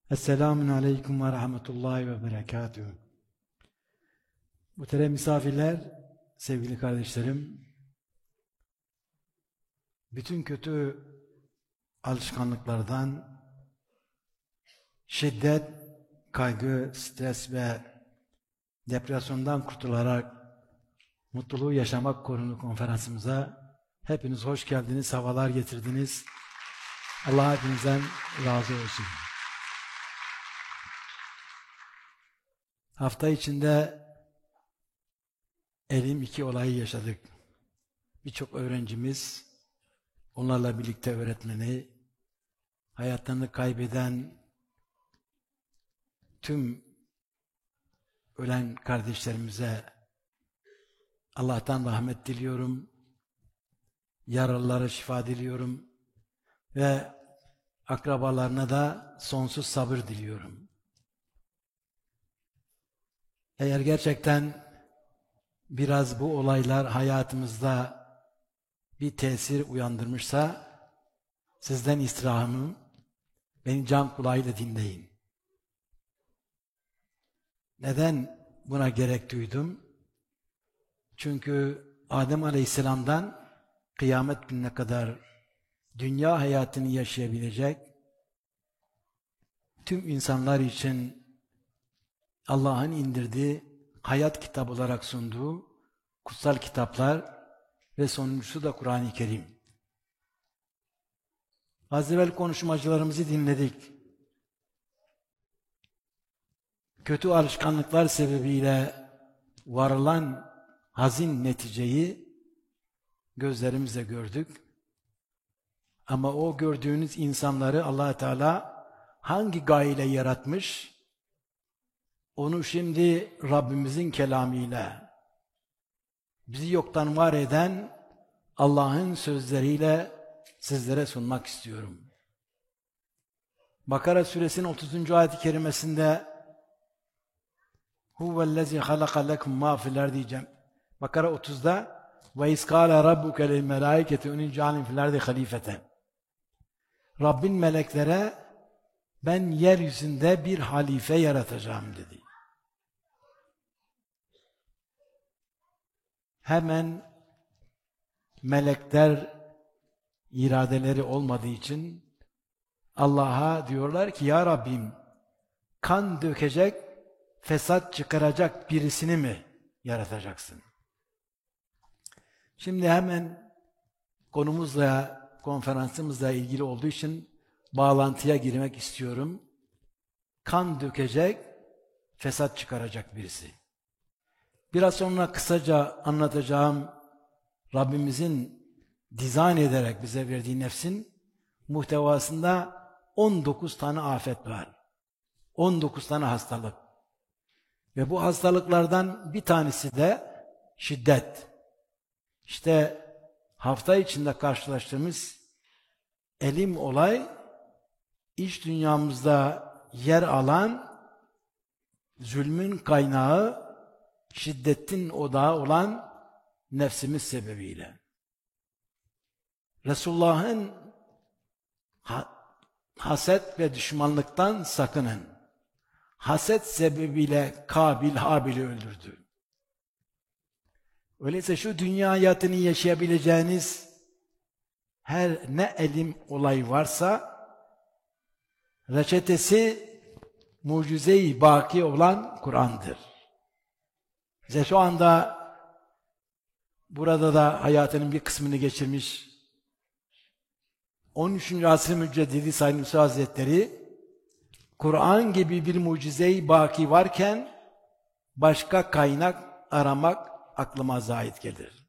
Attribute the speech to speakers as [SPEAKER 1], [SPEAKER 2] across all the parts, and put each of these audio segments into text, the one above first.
[SPEAKER 1] Esselamun Aleyküm ve Rahmetullahi ve Berekatühü. Muhterem misafirler, sevgili kardeşlerim, bütün kötü alışkanlıklardan, şiddet, kaygı, stres ve depresyondan kurtularak mutluluğu yaşamak konulu konferansımıza hepiniz hoş geldiniz, sefalar getirdiniz. Allah hepinizden razı olsun. Hafta içinde elim iki olayı yaşadık. Birçok öğrencimiz, onlarla birlikte öğretmeni, hayatlarını kaybeden tüm ölen kardeşlerimize Allah'tan rahmet diliyorum, yaralılara şifa diliyorum ve akrabalarına da sonsuz sabır diliyorum. Eğer gerçekten biraz bu olaylar hayatımızda bir tesir uyandırmışsa, sizden istirhamım, beni can kulağıyla dinleyin. Neden buna gerek duydum? Çünkü Adem Aleyhisselam'dan kıyamet gününe kadar dünya hayatını yaşayabilecek tüm insanlar için Allah'ın indirdiği, hayat kitabı olarak sunduğu kutsal kitaplar ve sonuncusu da Kur'an-ı Kerim. Az evvel konuşmacılarımızı dinledik. Kötü alışkanlıklar sebebiyle varılan hazin neticeyi gözlerimizle gördük. Ama o gördüğünüz insanları Allah Teala hangi gayeyle yaratmış? Onu şimdi Rabbimizin kelamıyla, bizi yoktan var eden Allah'ın sözleriyle sizlere sunmak istiyorum. Bakara suresinin 30. ayet-i kerimesinde Huvellezî halaka lekum mâ fil ardi diyeceğim. Bakara 30'da ve iskâle rabbuke lil melâiketi unin câlin fil ardi halîfeten. Rabbin meleklere ben yeryüzünde bir halife yaratacağım dedi. Hemen melekler iradeleri olmadığı için Allah'a diyorlar ki ya Rabbim kan dökecek, fesat çıkaracak birisini mi yaratacaksın? Şimdi hemen konumuzla, konferansımızla ilgili olduğu için bağlantıya girmek istiyorum. Kan dökecek, fesat çıkaracak birisi. Biraz sonra kısaca anlatacağım Rabbimizin dizayn ederek bize verdiği nefsin muhtevasında 19 tane afet var. 19 tane hastalık. Ve bu hastalıklardan bir tanesi de şiddet. İşte hafta içinde karşılaştığımız elim olay, iç dünyamızda yer alan zulmün kaynağı, şiddetin odağı olan nefsimiz sebebiyle. Resulullah'ın haset ve düşmanlıktan sakının. Haset sebebiyle Kabil Habil'i öldürdü. Öyleyse şu dünya hayatını yaşayabileceğiniz her ne elim olay varsa reçetesi mucize-i baki olan Kur'an'dır. Bize şu anda burada da hayatının bir kısmını geçirmiş 13. asr-ı müceddidi Said Nursi Hazretleri Kur'an gibi bir mucize-i baki varken başka kaynak aramak aklıma zahit gelir.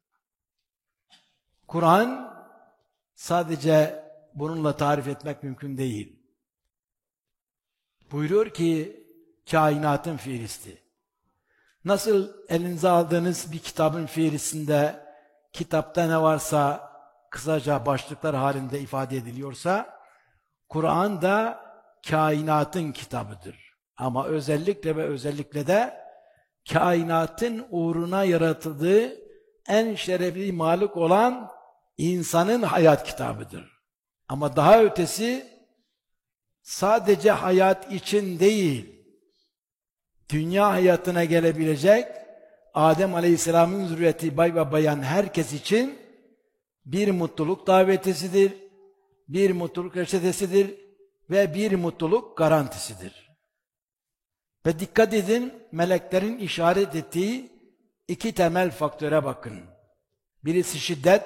[SPEAKER 1] Kur'an sadece bununla tarif etmek mümkün değil. Buyuruyor ki kainatın fihristi. Nasıl elinize aldığınız bir kitabın fihristinde kitapta ne varsa kısaca başlıklar halinde ifade ediliyorsa, Kur'an da kainatın kitabıdır. Ama özellikle de kainatın uğruna yaratıldığı en şerefli mahluk olan insanın hayat kitabıdır. Ama daha ötesi sadece hayat için değil, dünya hayatına gelebilecek Adem Aleyhisselam'ın zürriyeti bay ve bayan herkes için bir mutluluk davetisidir, bir mutluluk reçetesidir ve bir mutluluk garantisidir. Ve dikkat edin, meleklerin işaret ettiği iki temel faktöre bakın. Birisi şiddet,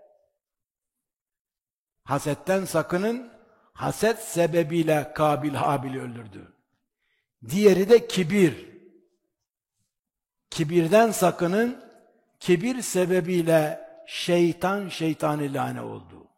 [SPEAKER 1] hasetten sakının, haset sebebiyle Kabil Habil'i öldürdü. Diğeri de kibir. Kibirden sakının, kibir sebebiyle şeytan ilane oldu.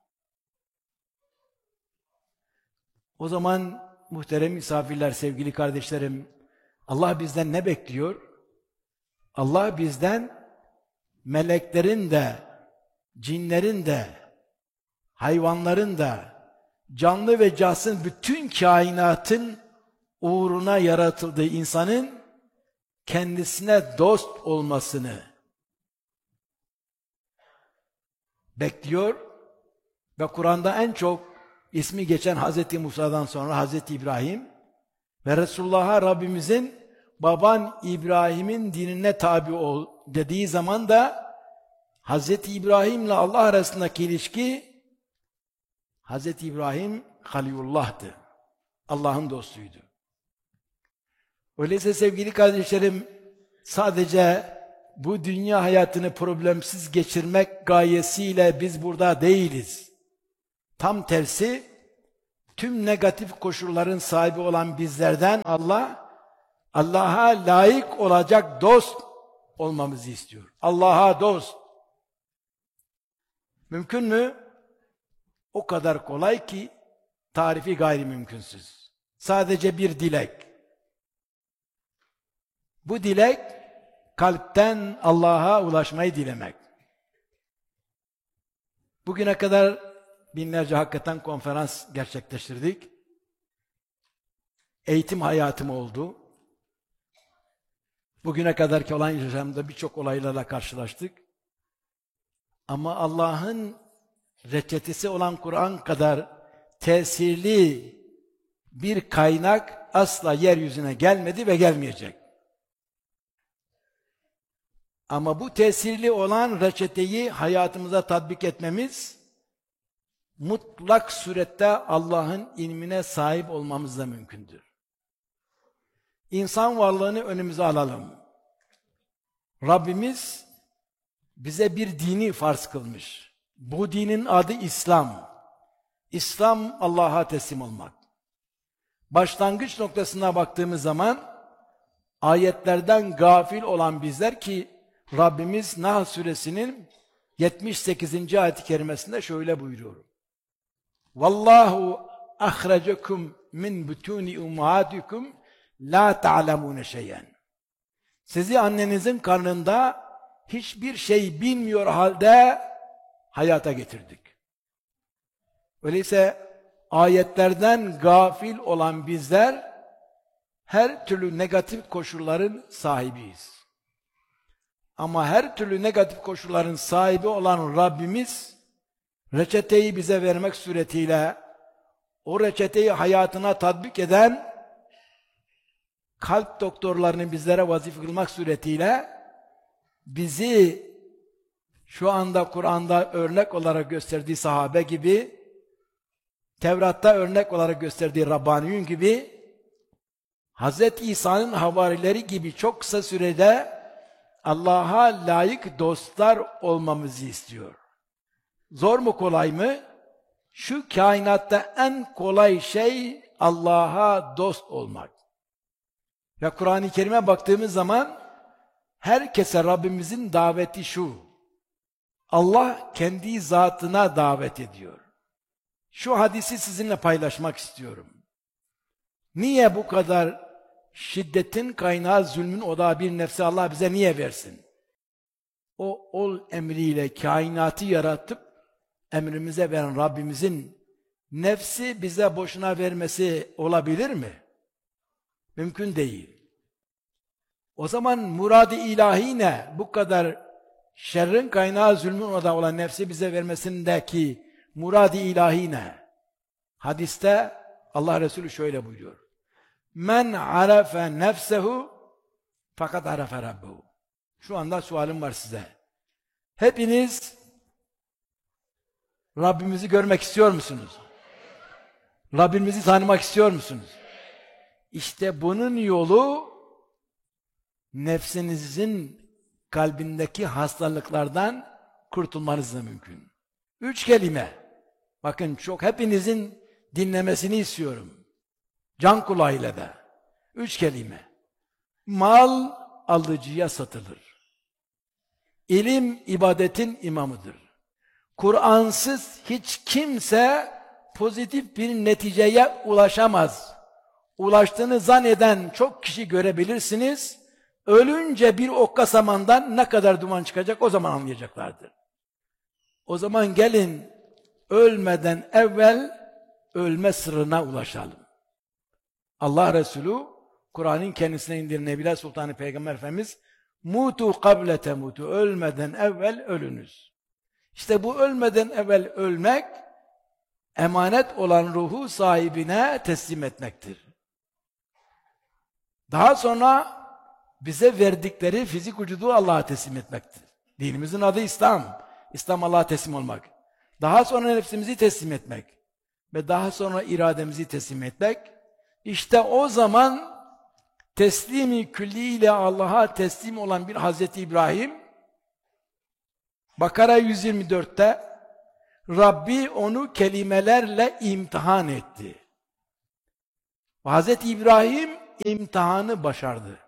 [SPEAKER 1] O zaman muhterem misafirler, sevgili kardeşlerim, Allah bizden ne bekliyor? Allah bizden meleklerin de, cinlerin de, hayvanların da, canlı ve cansız bütün kainatın uğruna yaratıldığı insanın kendisine dost olmasını bekliyor ve Kur'an'da en çok ismi geçen Hz. Musa'dan sonra Hz. İbrahim ve Resulullah'a Rabbimizin baban İbrahim'in dinine tabi ol dediği zaman da Hz. İbrahim'le Allah arasındaki ilişki, Hz. İbrahim Halilullah'tı. Allah'ın dostuydu. Öyleyse sevgili kardeşlerim, sadece bu dünya hayatını problemsiz geçirmek gayesiyle biz burada değiliz. Tam tersi, tüm negatif koşulların sahibi olan bizlerden Allah'a layık olacak dost olmamızı istiyor. Allah'a dost. Mümkün mü? O kadar kolay ki tarifi gayrimümkünsüz. Sadece bir dilek. Bu dilek kalpten Allah'a ulaşmayı dilemek. Bugüne kadar binlerce hakikaten konferans gerçekleştirdik. Eğitim hayatım oldu. Bugüne kadarki olan yaşamda birçok olaylarla karşılaştık. Ama Allah'ın reçetesi olan Kur'an kadar tesirli bir kaynak asla yeryüzüne gelmedi ve gelmeyecek. Ama bu tesirli olan reçeteyi hayatımıza tatbik etmemiz, mutlak surette Allah'ın ilmine sahip olmamızla mümkündür. İnsan varlığını önümüze alalım. Rabbimiz bize bir dini farz kılmış. Bu dinin adı İslam. İslam Allah'a teslim olmak. Başlangıç noktasına baktığımız zaman ayetlerden gafil olan bizler ki Rabbimiz Nahl suresinin 78. ayet-i kerimesinde şöyle buyuruyor. Vallahu ahracakum min butuni ummahatikum la ta'lemune şeyen. Sizi annenizin karnında hiçbir şey bilmiyor halde hayata getirdik. Öyleyse ayetlerden gafil olan bizler her türlü negatif koşulların sahibiyiz. Ama her türlü negatif koşulların sahibi olan Rabbimiz reçeteyi bize vermek suretiyle o reçeteyi hayatına tatbik eden kalp doktorlarını bizlere vazife kılmak suretiyle bizi şu anda Kur'an'da örnek olarak gösterdiği sahabe gibi, Tevrat'ta örnek olarak gösterdiği Rabbaniyun gibi, Hz. İsa'nın havarileri gibi çok kısa sürede Allah'a layık dostlar olmamızı istiyor. Zor mu kolay mı? Şu kainatta en kolay şey Allah'a dost olmak. Ve Kur'an-ı Kerim'e baktığımız zaman herkese Rabbimizin daveti şu. Allah kendi zatına davet ediyor. Şu hadisi sizinle paylaşmak istiyorum. Niye bu kadar şiddetin kaynağı, zulmün odağı bir nefsi Allah bize niye versin? O ol emriyle kainatı yaratıp emrimize veren Rabbimizin nefsi bize boşuna vermesi olabilir mi? Mümkün değil. O zaman murad-ı ilahi ne? Bu kadar şerrin kaynağı, zulmün odağı olan nefsi bize vermesindeki murad-ı ilahi ne? Hadiste Allah Resulü şöyle buyuruyor. Men arafe nefsehu fakat arafe rabbehu. Şu anda sualim var size. Hepiniz Rabbimizi görmek istiyor musunuz? Rabbimizi tanımak istiyor musunuz? İşte bunun yolu nefsinizin kalbindeki hastalıklardan kurtulmanızla mümkün. 3 kelime. Bakın çok hepinizin dinlemesini istiyorum. Can kulağıyla da. 3 kelime. Mal alıcıya satılır. İlim ibadetin imamıdır. Kur'ansız hiç kimse pozitif bir neticeye ulaşamaz. Ulaştığını zanneden çok kişi görebilirsiniz. Ölünce bir okka samandan ne kadar duman çıkacak o zaman anlayacaklardır. O zaman gelin ölmeden evvel ölme sırrına ulaşalım. Allah Resulü Kur'an'ın kendisine indiren Nebiler Sultanı Peygamber Efendimiz mutu kable temutu, ölmeden evvel ölünüz. İşte bu ölmeden evvel ölmek emanet olan ruhu sahibine teslim etmektir. Daha sonra bize verdikleri fizik vücudu Allah'a teslim etmektir. Dinimizin adı İslam. İslam Allah'a teslim olmak. Daha sonra nefsimizi teslim etmek. Ve daha sonra irademizi teslim etmek. İşte o zaman teslimi külliyle Allah'a teslim olan bir Hazreti İbrahim, Bakara 124'te Rabbi onu kelimelerle imtihan etti. Hazreti İbrahim imtihanı başardı.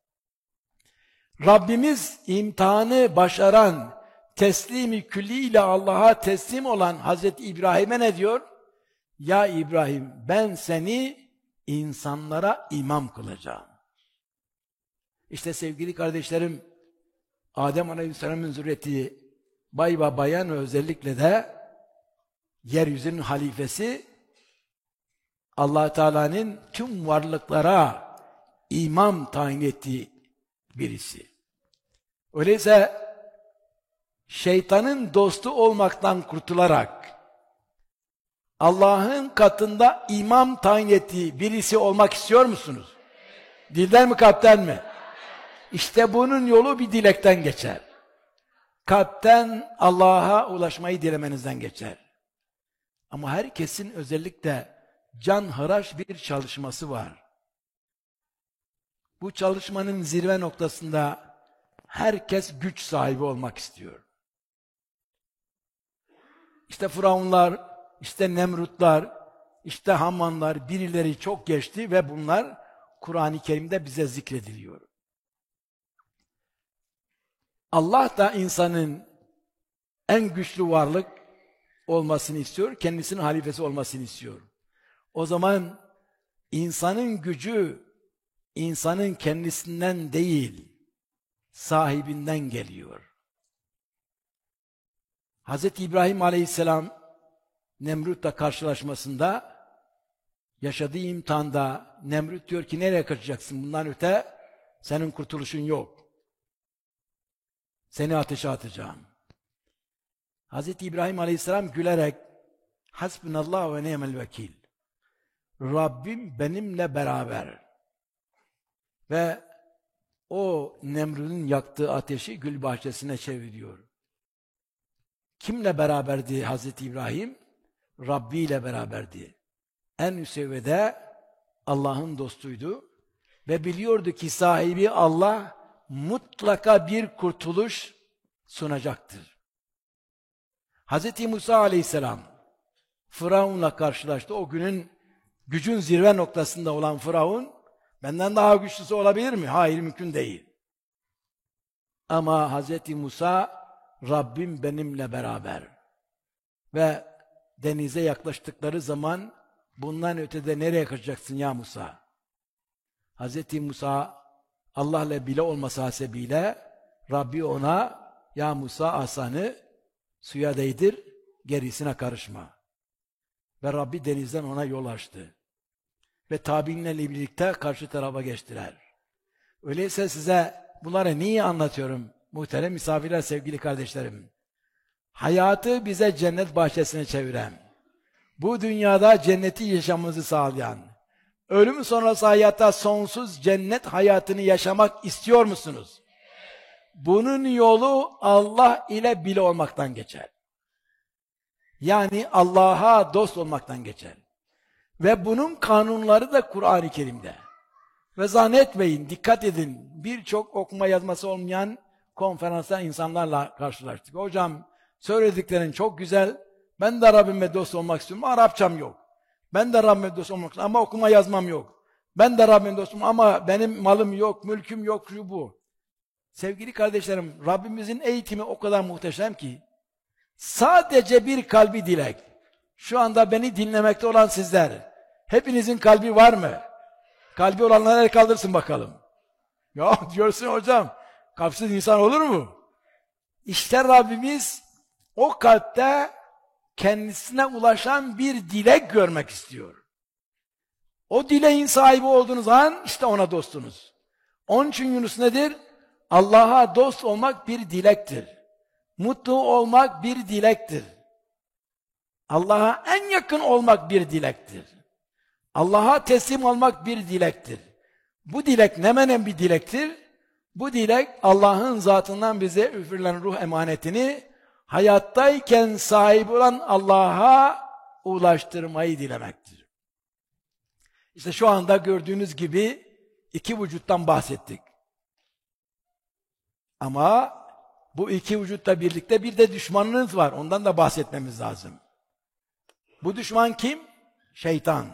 [SPEAKER 1] Rabbimiz imtihanı başaran, teslimi külliyle Allah'a teslim olan Hazreti İbrahim'e ne diyor? Ya İbrahim, ben seni insanlara imam kılacağım. İşte sevgili kardeşlerim, Adem Aleyhisselam'ın zürriyeti bay ve bayan özellikle de yeryüzünün halifesi Allah Teala'nın tüm varlıklara imam tayin ettiği birisi. Öyleyse şeytanın dostu olmaktan kurtularak Allah'ın katında imam tayin ettiği birisi olmak istiyor musunuz? Dilden mi kalpten mi? İşte bunun yolu bir dilekten geçer. Kalpten Allah'a ulaşmayı dilemenizden geçer. Ama herkesin özellikle canhıraş bir çalışması var. Bu çalışmanın zirve noktasında herkes güç sahibi olmak istiyor. İşte Firavunlar, işte Nemrutlar, işte Hamanlar, birileri çok geçti ve bunlar Kur'an-ı Kerim'de bize zikrediliyor. Allah da insanın en güçlü varlık olmasını istiyor, kendisinin halifesi olmasını istiyor. O zaman insanın gücü, insanın kendisinden değil, sahibinden geliyor. Hz. İbrahim Aleyhisselam, Nemrut'la karşılaşmasında, yaşadığı imtihanda, Nemrut diyor ki nereye kaçacaksın? Bundan öte senin kurtuluşun yok. Seni ateşe atacağım. Hz. İbrahim Aleyhisselam gülerek Hasbunallah ve ni'mel vekil. Rabbim benimle beraber. Ve o Nemrut'un yaktığı ateşi gül bahçesine çeviriyor. Kimle beraberdi Hz. İbrahim? Rabbi ile beraberdi. En üst seviyede Allah'ın dostuydu. Ve biliyordu ki sahibi Allah mutlaka bir kurtuluş sunacaktır. Hz. Musa Aleyhisselam Firavun'la karşılaştı. O günün gücün zirve noktasında olan Firavun, benden daha güçlüsü olabilir mi? Hayır, mümkün değil. Ama Hz. Musa, Rabbim benimle beraber. Ve denize yaklaştıkları zaman, bundan ötede nereye kaçacaksın ya Musa? Hz. Musa, Allah'la bile olması hasebiyle, Rabbi ona, ya Musa asanı suya değdir, gerisine karışma. Ve Rabbi denizden ona yol açtı. Ve tabiinlerle birlikte karşı tarafa geçtiler. Öyleyse size bunları niye anlatıyorum? Muhterem misafirler, sevgili kardeşlerim. Hayatı bize cennet bahçesine çeviren, Bu dünyada cenneti yaşamamızı sağlayan, ölüm sonrası hayatta sonsuz cennet hayatını yaşamak istiyor musunuz? Bunun yolu Allah ile bir olmaktan geçer. Yani Allah'a dost olmaktan geçer. Ve bunun kanunları da Kur'an-ı Kerim'de. Ve zannetmeyin, dikkat edin, birçok okuma yazması olmayan konferansta insanlarla karşılaştık. Hocam söylediklerin çok güzel, ben de Rabbime dost olmak istiyorum ama Arapçam yok. Ben de Rabbime dost olmak istiyorum ama okuma yazmam yok. Ben de Rabbime dostum ama benim malım yok, mülküm yok, şu bu. Sevgili kardeşlerim, Rabbimizin eğitimi o kadar muhteşem ki, sadece bir kalbi dilek. Şu anda beni dinlemekte olan sizler, hepinizin kalbi var mı? Kalbi olanlar el kaldırsın bakalım. Ya diyorsun hocam, kalpsiz insan olur mu? İşte Rabbimiz o kalpte kendisine ulaşan bir dilek görmek istiyor. O dileğin sahibi olduğunuz an işte ona dostunuz. Onun için Yunus nedir? Allah'a dost olmak bir dilektir. Mutlu olmak bir dilektir. Allah'a en yakın olmak bir dilektir. Allah'a teslim olmak bir dilektir. Bu dilek ne menen bir dilektir? Bu dilek Allah'ın zatından bize üfürülen ruh emanetini hayattayken sahip olan Allah'a ulaştırmayı dilemektir. İşte şu anda gördüğünüz gibi iki vücuttan bahsettik. Ama bu iki vücutla birlikte bir de düşmanınız var. Ondan da bahsetmemiz lazım. Bu düşman kim? Şeytan.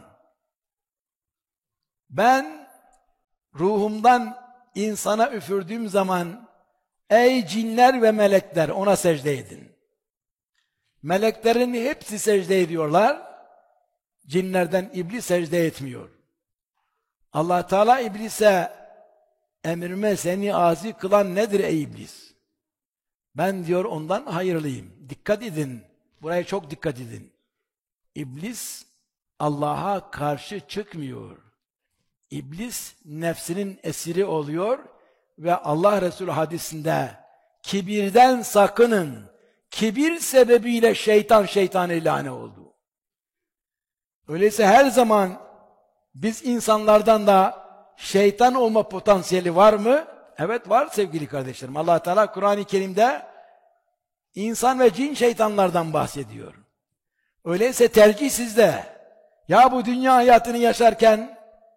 [SPEAKER 1] Ben ruhumdan insana üfürdüğüm zaman ey cinler ve melekler ona secde edin. Meleklerin hepsi secde ediyorlar. Cinlerden iblis secde etmiyor. Allah Teala iblise emrime seni azi kılan nedir ey iblis? Ben diyor ondan hayırlıyım. Dikkat edin. Buraya çok dikkat edin. İblis Allah'a karşı çıkmıyor. İblis nefsinin esiri oluyor ve Allah Resulü hadisinde kibirden sakının. Kibir sebebiyle şeytan ilane oldu. Öyleyse her zaman biz insanlardan da şeytan olma potansiyeli var mı? Evet var sevgili kardeşlerim. Allah Teala Kur'an-ı Kerim'de insan ve cin şeytanlardan bahsediyor. Öyleyse tercih sizde. Ya bu dünya hayatını yaşarken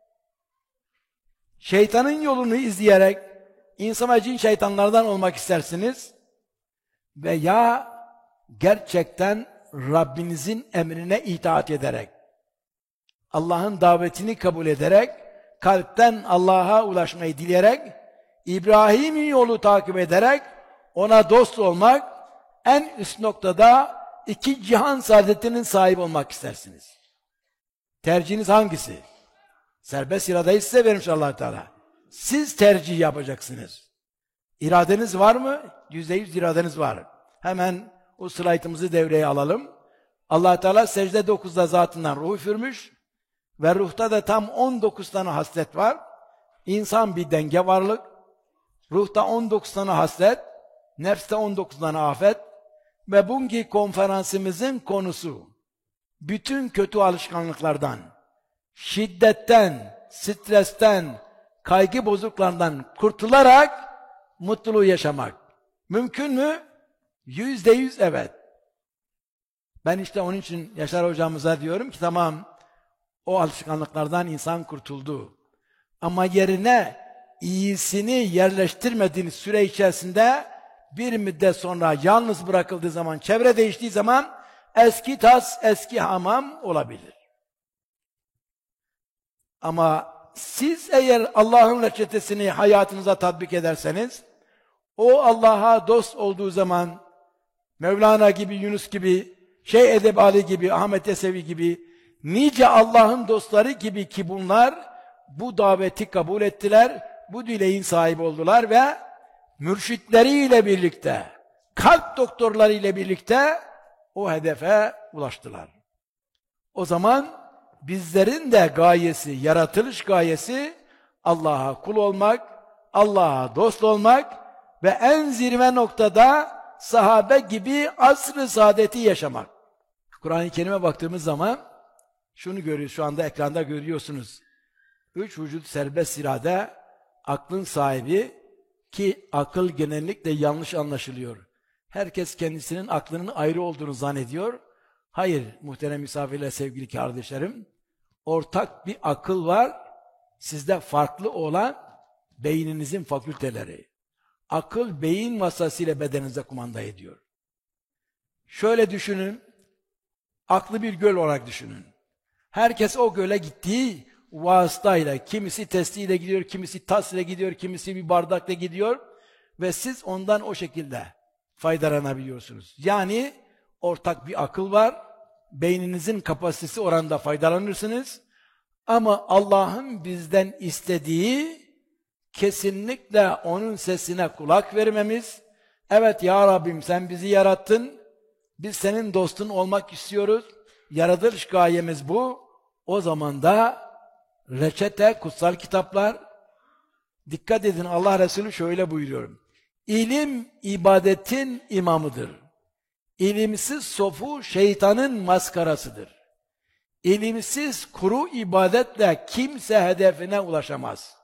[SPEAKER 1] şeytanın yolunu izleyerek insan ve cin şeytanlardan olmak istersiniz ve ya gerçekten Rabbinizin emrine itaat ederek Allah'ın davetini kabul ederek kalpten Allah'a ulaşmayı dileyerek İbrahim'in yolu takip ederek ona dost olmak en üst noktada iki cihan saadetinin sahibi olmak istersiniz. Tercihiniz hangisi? Serbest iradeyi size vermiş Allah Teala. Siz tercih yapacaksınız. İradeniz var mı? %100 iradeniz var. Hemen o slaytımızı devreye alalım. Allah Teala secde 9'da zatından ruh üfürmüş ve ruhta da tam 19 tane haslet var. İnsan bir denge varlık. Ruhta 19 tane haslet, nefste 19 tane afet ve bugünkü konferansımızın konusu bütün kötü alışkanlıklardan, şiddetten, stresten, kaygı bozukluklarından kurtularak mutluluğu yaşamak. Mümkün mü? %100 evet. Ben işte onun için Yaşar hocamıza diyorum ki tamam o alışkanlıklardan insan kurtuldu. Ama yerine iyisini yerleştirmediğiniz süre içerisinde bir müddet sonra yalnız bırakıldığı zaman, çevre değiştiği zaman eski tas, eski hamam olabilir. Ama siz eğer Allah'ın reçetesini hayatınıza tatbik ederseniz, o Allah'a dost olduğu zaman Mevlana gibi, Yunus gibi, Şeyh Edeb Ali gibi, Ahmet Yesevi gibi, nice Allah'ın dostları gibi ki bunlar bu daveti kabul ettiler, bu dileğin sahibi oldular ve mürşitleriyle birlikte, kalp doktorlarıyla birlikte o hedefe ulaştılar. O zaman bizlerin de gayesi, yaratılış gayesi Allah'a kul olmak, Allah'a dost olmak ve en zirve noktada sahabe gibi asr-ı saadeti yaşamak. Kur'an-ı Kerim'e baktığımız zaman şunu görüyoruz, şu anda ekranda görüyorsunuz. 3 vücut serbest irade, aklın sahibi, ki akıl genellikle yanlış anlaşılıyor. Herkes kendisinin aklının ayrı olduğunu zannediyor. Hayır muhterem misafirler, sevgili kardeşlerim. Ortak bir akıl var. Sizde farklı olan beyninizin fakülteleri. Akıl beyin vasıtasıyla bedeninize kumanda ediyor. Şöyle düşünün. Aklı bir göl olarak düşünün. Herkes o göle gittiği vasıtayla, kimisi testiyle gidiyor, kimisi tas ile gidiyor, kimisi bir bardakla gidiyor ve siz ondan o şekilde faydalanabiliyorsunuz. Yani ortak bir akıl var, beyninizin kapasitesi oranında faydalanırsınız ama Allah'ın bizden istediği kesinlikle onun sesine kulak vermemiz. Evet ya Rabbim, sen bizi yarattın, biz senin dostun olmak istiyoruz, yaratılış gayemiz bu. O zaman da reçete, kutsal kitaplar, dikkat edin, Allah Resulü şöyle buyuruyor. İlim ibadetin imamıdır. İlimsiz sofu şeytanın maskarasıdır. İlimsiz kuru ibadetle kimse hedefine ulaşamaz.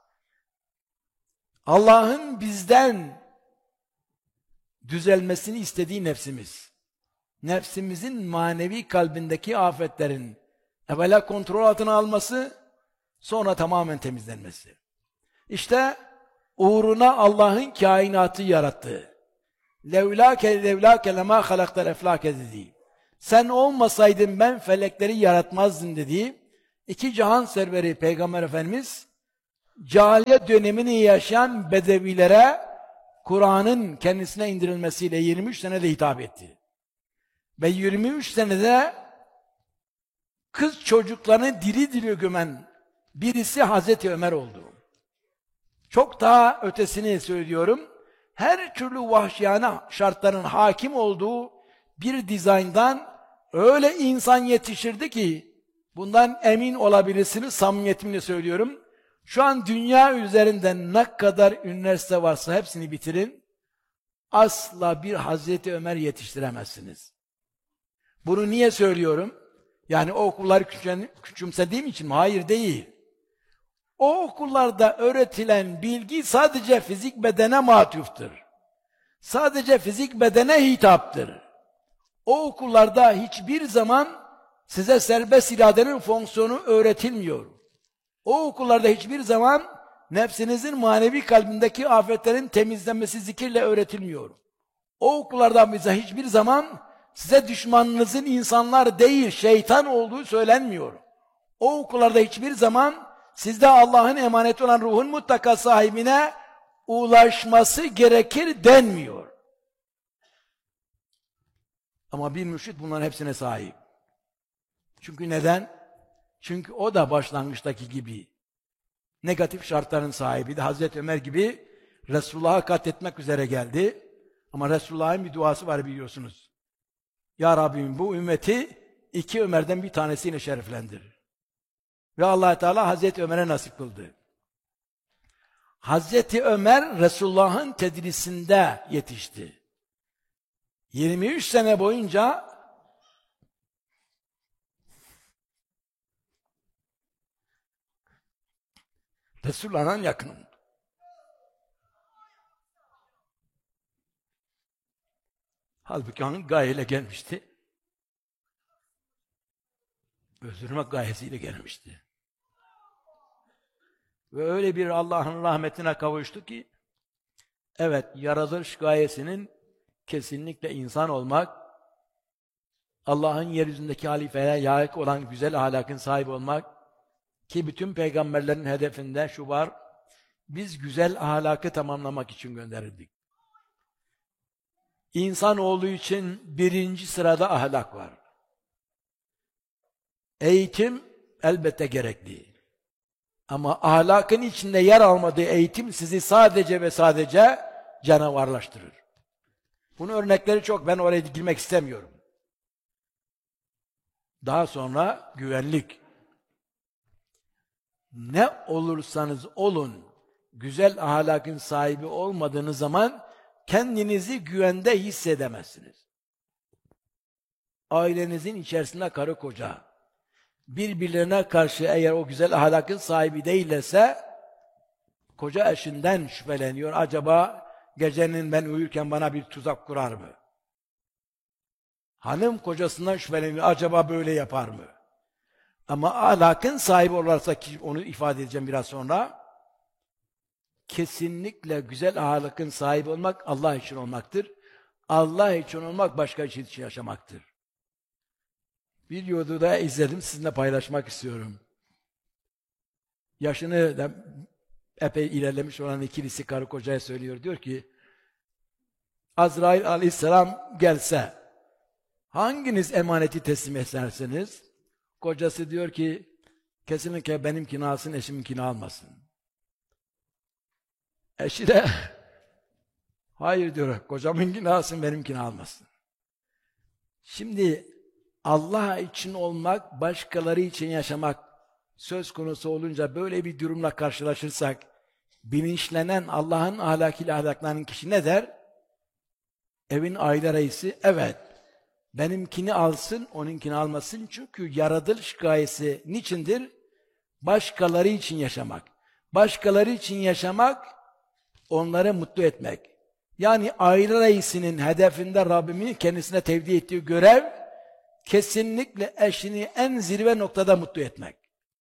[SPEAKER 1] Allah'ın bizden düzelmesini istediği nefsimiz. Nefsimizin manevi kalbindeki afetlerin evvela kontrol altına alması, sonra tamamen temizlenmesi. İşte uğruna Allah'ın kainatı yarattı. Levlâke lemâ halaktel eflâke dediği. Sen olmasaydın ben felekleri yaratmazdım dediği, iki cihan serveri Peygamber Efendimiz, cahiliye dönemini yaşayan bedevilere Kur'an'ın kendisine indirilmesiyle 23 senede hitap etti. Ve 23 senede kız çocuklarını diri diri gömen birisi Hazreti Ömer oldu. Çok daha ötesini söylüyorum. Her türlü vahşiyane şartların hakim olduğu bir dizayndan öyle insan yetiştirdi ki, bundan emin olabilirsiniz, samimiyetimle söylüyorum. Şu an dünya üzerinde ne kadar üniversite varsa hepsini bitirin. Asla bir Hazreti Ömer yetiştiremezsiniz. Bunu niye söylüyorum? Yani o okulları küçümsediğim için mi? Hayır, değil. O okullarda öğretilen bilgi sadece fizik bedene matuftur. Sadece fizik bedene hitaptır. O okullarda hiçbir zaman size serbest iradenin fonksiyonu öğretilmiyor. O okullarda hiçbir zaman nefsinizin manevi kalbindeki afetlerin temizlenmesi zikirle öğretilmiyor. O okullarda bize hiçbir zaman size düşmanınızın insanlar değil, şeytan olduğu söylenmiyor. O okullarda hiçbir zaman sizde Allah'ın emaneti olan ruhun mutlaka sahibine ulaşması gerekir denmiyor. Ama bir mürşit bunların hepsine sahip. Çünkü neden? Çünkü o da başlangıçtaki gibi negatif şartların sahibiydi. Hazreti Ömer gibi Resulullah'ı katletmek üzere geldi. Ama Resulullah'ın bir duası var, biliyorsunuz. Ya Rabbim, bu ümmeti 2 Ömer'den bir tanesiyle şereflendir. Ve Allah Teala Hazreti Ömer'e nasip kıldı. Hazreti Ömer Resulullah'ın tedrisinde yetişti. 23 sene boyunca Resulullah'ın yakınım. Halbuki hangi gayeyle gelmişti? Öldürmek gayesiyle gelmişti. Ve öyle bir Allah'ın rahmetine kavuştu ki, evet, yaratılış gayesinin kesinlikle insan olmak, Allah'ın yeryüzündeki halifelere layık olan güzel ahlakın sahibi olmak, ki bütün peygamberlerin hedefinde şu var, biz güzel ahlakı tamamlamak için gönderildik. İnsan olduğu için birinci sırada ahlak var. Eğitim elbette gerekli. Ama ahlakın içinde yer almadığı eğitim sizi sadece ve sadece canavarlaştırır. Bunun örnekleri çok, ben oraya girmek istemiyorum. Daha sonra güvenlik. Ne olursanız olun, güzel ahlakın sahibi olmadığınız zaman kendinizi güvende hissedemezsiniz. ailenizin içerisinde karı koca birbirlerine karşı eğer o güzel ahlakın sahibi değillerse koca eşinden şüpheleniyor. Acaba gecenin ben uyurken bana bir tuzak kurar mı? Hanım kocasından şüpheleniyor. Acaba böyle yapar mı? Ama ahlakın sahibi olursa, ki onu ifade edeceğim biraz sonra, kesinlikle güzel ahlakın sahibi olmak Allah için olmaktır. Allah için olmak başka için yaşamaktır. Bir videoda izledim, sizinle paylaşmak istiyorum. Yaşını da epey ilerlemiş olan ikilisi karı kocaya söylüyor. Diyor ki, Azrail aleyhisselam gelse, hanginiz emaneti teslim edersiniz? Kocası diyor ki, kesinlikle benimkini alsın, eşiminkini almasın. Eşi de, hayır diyor, kocamınkini alsın, benimkini almasın. Şimdi, Allah için olmak, başkaları için yaşamak söz konusu olunca böyle bir durumla karşılaşırsak, bilinçlenen Allah'ın ahlakıyla ahlaklanan kişi ne der? Evin aile reisi, evet, benimkini alsın, onunkini almasın. Çünkü yaratılış gayesi niçindir? Başkaları için yaşamak. Başkaları için yaşamak, onları mutlu etmek. Yani aile reisinin hedefinde Rabbimin kendisine tevdi ettiği görev, kesinlikle eşini en zirve noktada mutlu etmek.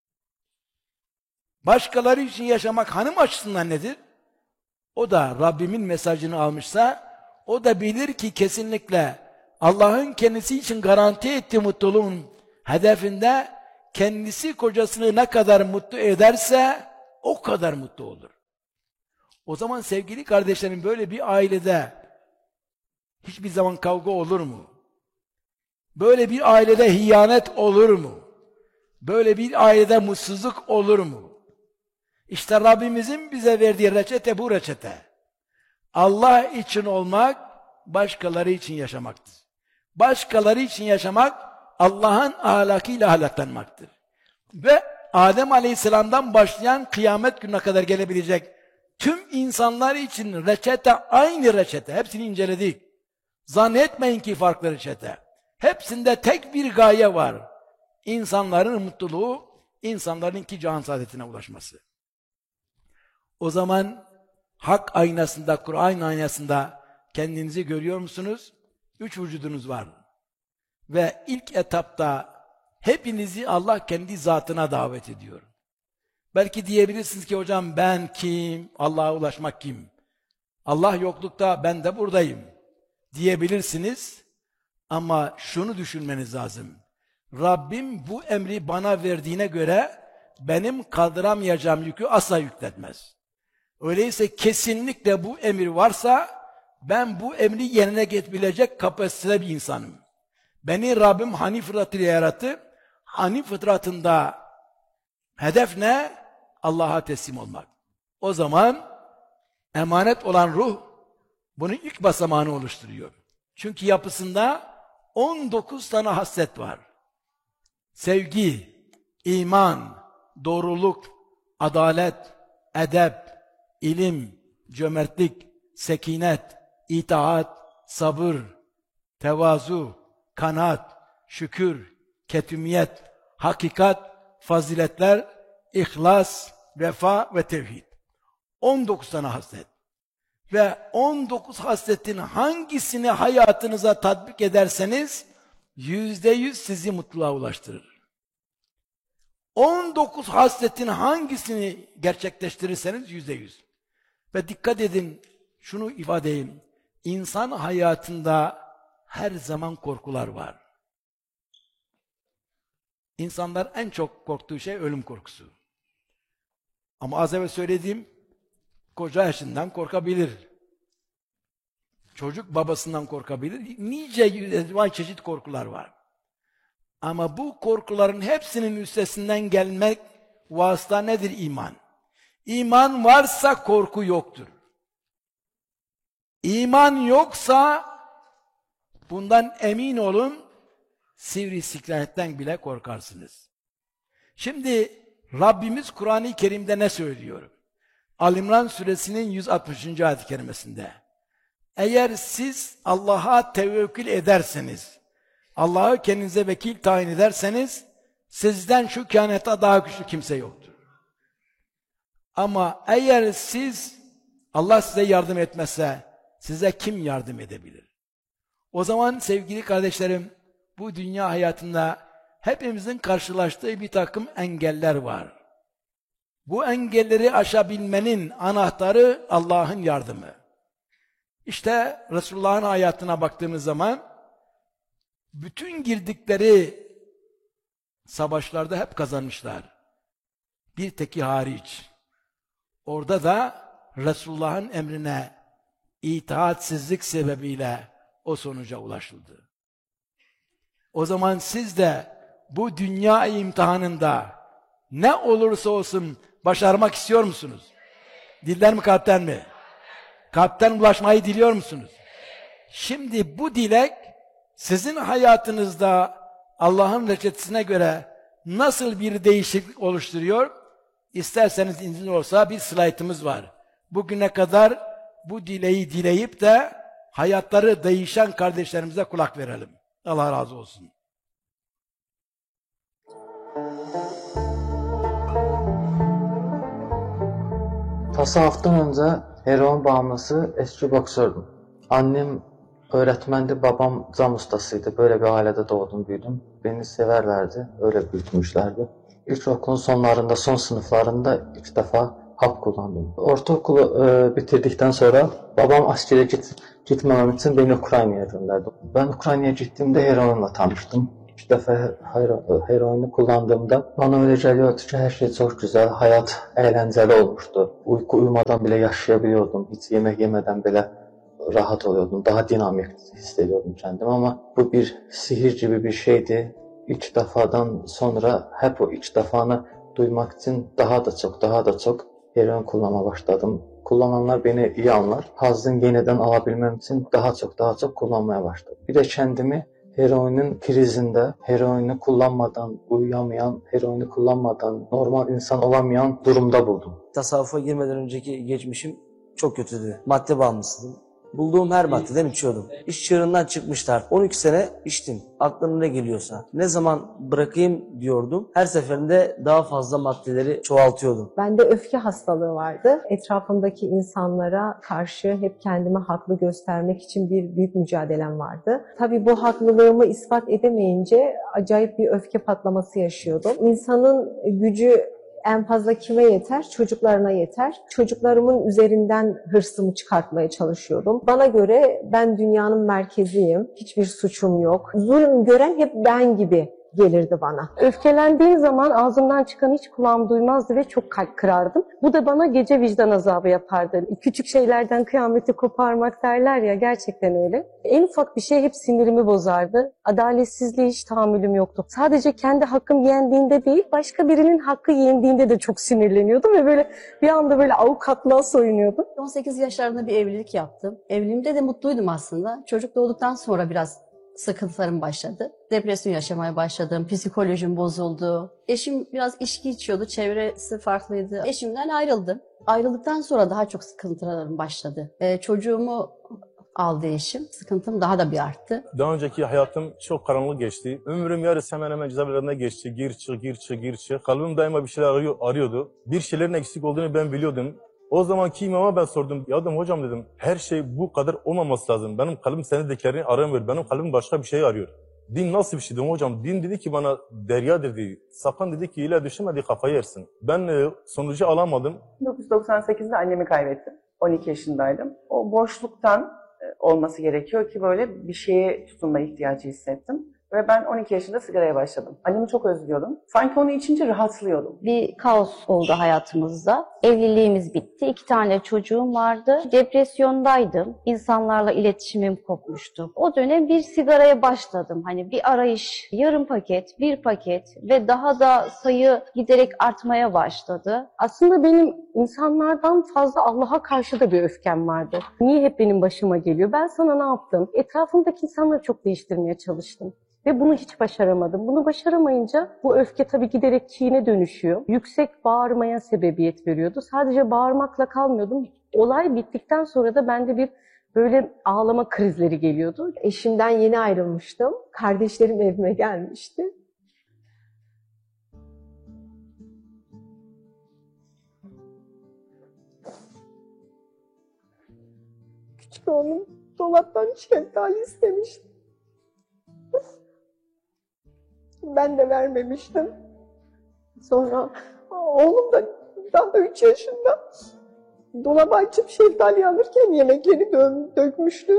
[SPEAKER 1] Başkaları için yaşamak hanım açısından nedir? O da Rabbimin mesajını almışsa, o da bilir ki kesinlikle Allah'ın kendisi için garanti ettiği mutluluğun hedefinde kendisi kocasını ne kadar mutlu ederse o kadar mutlu olur. O zaman sevgili kardeşlerim, böyle bir ailede hiçbir zaman kavga olur mu? Böyle bir ailede hiyanet olur mu? Böyle bir ailede mutsuzluk olur mu? İşte Rabbimizin bize verdiği reçete bu reçete. Allah için olmak, başkaları için yaşamaktır. Başkaları için yaşamak, Allah'ın ahlakıyla ahlaklanmaktır. Ve Adem Aleyhisselam'dan başlayan kıyamet gününe kadar gelebilecek tüm insanlar için reçete aynı reçete. Hepsini inceledik. Zannetmeyin ki farklı reçete. Hepsinde tek bir gaye var. İnsanların mutluluğu, insanların iki cihan saadetine ulaşması. O zaman hak aynasında, Kur'an aynasında kendinizi görüyor musunuz? 3 vücudunuz var. Ve ilk etapta hepinizi Allah kendi zatına davet ediyor. Belki diyebilirsiniz ki hocam ben kim? Allah'a ulaşmak kim? Allah yoklukta, ben de buradayım diyebilirsiniz. Ama şunu düşünmeniz lazım. Rabbim bu emri bana verdiğine göre benim kaldıramayacağım yükü asla yükletmez. Öyleyse kesinlikle bu emir varsa ben bu emri yerine getirebilecek kapasitede bir insanım. Beni Rabbim Hanif fıtratıyla yarattı. Hanif fıtratında hedef ne? Allah'a teslim olmak. O zaman emanet olan ruh bunun ilk basamağını oluşturuyor. Çünkü yapısında 19 tane haslet var. Sevgi, iman, doğruluk, adalet, edep, ilim, cömertlik, sekinet, itaat, sabır, tevazu, kanaat, şükür, ketumiyet, hakikat, faziletler, ihlas, vefa ve tevhid. 19 tane haslet. Ve 19 hasletin hangisini hayatınıza tatbik ederseniz %100 sizi mutluluğa ulaştırır. 19 hasletin hangisini gerçekleştirirseniz %100. Ve dikkat edin, şunu ifade edeyim. İnsan hayatında her zaman korkular var. İnsanlar en çok korktuğu şey ölüm korkusu. Ama az evvel söylediğim, koca eşinden korkabilir. Çocuk babasından korkabilir. Nice çeşit korkular var. Ama bu korkuların hepsinin üstesinden gelmek vasıta nedir? İman. İman varsa korku yoktur. İman yoksa bundan emin olun, sivrisineğinden bile korkarsınız. Şimdi Rabbimiz Kur'an-ı Kerim'de ne söylüyor? Ali-İmran suresinin 160. ayet-i kerimesinde. Eğer siz Allah'a tevekkül ederseniz, Allah'ı kendinize vekil tayin ederseniz sizden şu kainatta daha güçlü kimse yoktur. Ama eğer Allah size yardım etmezse size kim yardım edebilir? O zaman sevgili kardeşlerim, bu dünya hayatında hepimizin karşılaştığı bir takım engeller var. Bu engelleri aşabilmenin anahtarı Allah'ın yardımı. İşte Resulullah'ın hayatına baktığımız zaman bütün girdikleri savaşlarda hep kazanmışlar. Bir teki hariç. Orada da Resulullah'ın emrine itaatsizlik sebebiyle o sonuca ulaşıldı. O zaman siz de bu dünya imtihanında ne olursa olsun başarmak istiyor musunuz? Dilden mi, kalpten mi? Kalpten ulaşmayı diliyor musunuz? Şimdi bu dilek sizin hayatınızda Allah'ın reçetesine göre nasıl bir değişiklik oluşturuyor? İsterseniz izin olsa bir slaytımız var. Bugüne kadar bu dileği dileyip de hayatları değişen kardeşlerimize kulak verelim. Allah razı olsun.
[SPEAKER 2] Tasavvufdan önce heroin bağımlısı eski boksördüm. Annem öğretmendi, babam cam ustasıydı. Böyle bir ailede doğdum, büyüdüm. Beni severlerdi, öyle büyütmüşlerdi. İlkokulun sonlarında, son sınıflarında ilk defa hap kullandım. Ortaokulu bitirdikten sonra babam askere gitmemem için beni Ukrayna'ya gönderdi. Ben Ukrayna'ya gittiğimde heroinle tanıştım. İlk defa heroini kullandığımda bana öyle geliyordu ki her şey çok güzel, hayat eğlenceli olmuştu. Uyku uyumadan bile yaşayabiliyordum, hiç yemek yemeden bile rahat oluyordum, daha dinamik hissediyordum kendimi ama bu bir sihir gibi bir şeydi. İlk defadan sonra hep o ilk defanı duymak için daha da çok heroin kullanmaya başladım. Kullananlar beni iyi anlar. Hazzını yeniden alabilmem için daha çok kullanmaya başladım. Bir de kendimi heroinin krizinde, heroini kullanmadan uyuyamayan, heroini kullanmadan normal insan olamayan durumda buldum.
[SPEAKER 3] Tasavvufa girmeden önceki geçmişim çok kötüydü. Madde bağımlısıydım. Bulduğum her maddeden içiyordum. İş çığırından çıkmışlar. 12 sene içtim. Aklıma ne geliyorsa. Ne zaman bırakayım diyordum. Her seferinde daha fazla maddeleri çoğaltıyordum.
[SPEAKER 4] Bende öfke hastalığı vardı. Etrafımdaki insanlara karşı hep kendimi haklı göstermek için bir büyük mücadelem vardı. Tabii bu haklılığımı ispat edemeyince acayip bir öfke patlaması yaşıyordum. İnsanın gücü en fazla kime yeter? Çocuklarına yeter. Çocuklarımın üzerinden hırsımı çıkartmaya çalışıyordum. Bana göre ben dünyanın merkeziyim. Hiçbir suçum yok. Zulüm gören hep ben gibi gelirdi bana.
[SPEAKER 5] Öfkelendiğim zaman ağzımdan çıkan hiç kulağım duymazdı ve çok kalp kırardım. Bu da bana gece vicdan azabı yapardı. Küçük şeylerden kıyameti koparmak derler ya, gerçekten öyle. En ufak bir şey hep sinirimi bozardı. Adaletsizliğe hiç tahammülüm yoktu. Sadece kendi hakkım yendiğinde değil, başka birinin hakkı yendiğinde de çok sinirleniyordum ve böyle bir anda böyle avukatlığa soyunuyordum.
[SPEAKER 6] 18 yaşlarında bir evlilik yaptım. Evliliğimde de mutluydum aslında. Çocuk doğduktan sonra biraz sıkıntılarım başladı. Depresyon yaşamaya başladım. Psikolojim bozuldu. Eşim biraz içki içiyordu. Çevresi farklıydı. Eşimden ayrıldım. Ayrıldıktan sonra daha çok sıkıntılarım başladı. Çocuğumu aldı eşim. Sıkıntım daha da bir arttı.
[SPEAKER 7] Daha önceki hayatım çok karanlık geçti. Ömrüm yarısı hemen hemen cezaevlerinde geçti. Gir çık. Kalbim daima bir şeyler arıyordu. Bir şeylerin eksik olduğunu ben biliyordum. O zamanki imama ben sordum. Ya dedim, hocam dedim, her şey bu kadar olmaması lazım. Benim kalbim senin dediklerini aramıyor. Benim kalbim başka bir şey arıyor. Din nasıl bir şey dedim hocam. Din dedi ki bana derya dedi. Sakın dedi ki ile düşmedi kafayı yersin. Ben sonucu alamadım.
[SPEAKER 8] 1998'de annemi kaybettim. 12 yaşındaydım. O boşluktan olması gerekiyor ki böyle bir şeye tutunma ihtiyacı hissettim. Ve ben 12 yaşında sigaraya başladım. Annemi çok özlüyordum. Sanki onu içince rahatlıyordum.
[SPEAKER 9] Bir kaos oldu hayatımızda. Evliliğimiz bitti. 2 tane çocuğum vardı. Depresyondaydım. İnsanlarla iletişimim kopmuştu. O dönem bir sigaraya başladım. Hani bir arayış, yarım paket, bir paket ve daha da sayı giderek artmaya başladı.
[SPEAKER 5] Aslında benim insanlardan fazla Allah'a karşı da bir öfkem vardı. Niye hep benim başıma geliyor? Ben sana ne yaptım? Etrafımdaki insanları çok değiştirmeye çalıştım. Ve bunu hiç başaramadım. Bunu başaramayınca bu öfke tabii giderek kine dönüşüyor. Yüksek bağırmaya sebebiyet veriyordu. Sadece bağırmakla kalmıyordum. Olay bittikten sonra da bende bir Böyle ağlama krizleri geliyordu.
[SPEAKER 4] Eşimden yeni ayrılmıştım. Kardeşlerim evime gelmişti. Küçük oğlum dolaptan şeftali istemişti. Ben de vermemiştim. Sonra oğlum da daha 3 yaşında dolabı açıp şeftali alırken yemekleri dökmüştü.